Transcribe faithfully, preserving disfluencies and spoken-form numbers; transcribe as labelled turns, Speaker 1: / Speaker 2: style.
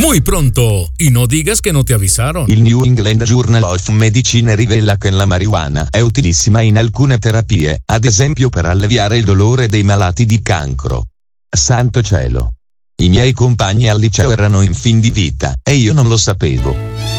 Speaker 1: Muy pronto, y no digas que no te avisaron.
Speaker 2: Il New England Journal of Medicine rivela che la marijuana è utilissima in alcune terapie, ad esempio per alleviare il dolore dei malati di cancro. Santo cielo! I miei compagni al liceo erano in fin di vita, e io non lo sapevo.